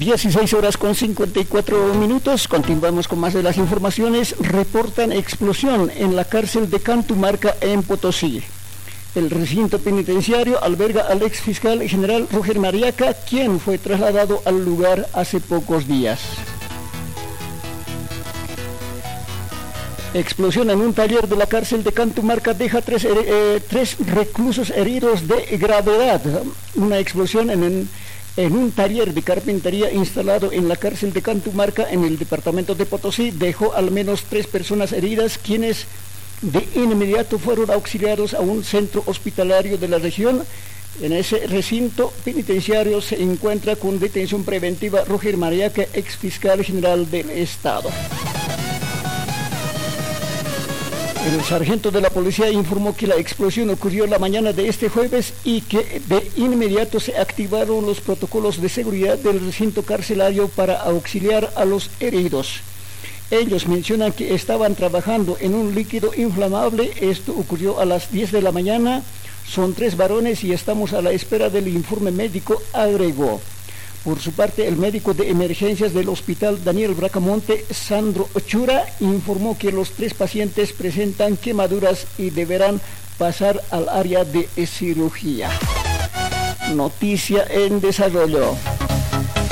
16 horas con 54 minutos. Continuamos con más de las informaciones. Reportan explosión en la cárcel de Cantumarca en Potosí. El recinto penitenciario alberga al ex fiscal general Roger Mariaca, quien fue trasladado al lugar hace pocos días. Explosión en un taller de la cárcel de Cantumarca deja tres reclusos heridos de gravedad. Una explosión en un taller de carpintería instalado en la cárcel de Cantumarca en el departamento de Potosí dejó al menos 3 personas heridas, quienes de inmediato fueron auxiliados a un centro hospitalario de la región. En ese recinto penitenciario se encuentra con detención preventiva Roger Mariaca, ex fiscal general del Estado. El sargento de la policía informó que la explosión ocurrió la mañana de este jueves y que de inmediato se activaron los protocolos de seguridad del recinto carcelario para auxiliar a los heridos. Ellos mencionan que estaban trabajando en un líquido inflamable. Esto ocurrió a las 10 de la mañana. Son 3 varones y estamos a la espera del informe médico, agregó. Por su parte, el médico de emergencias del hospital Daniel Bracamonte, Sandro Ochura, informó que los 3 pacientes presentan quemaduras y deberán pasar al área de cirugía. Noticia en desarrollo.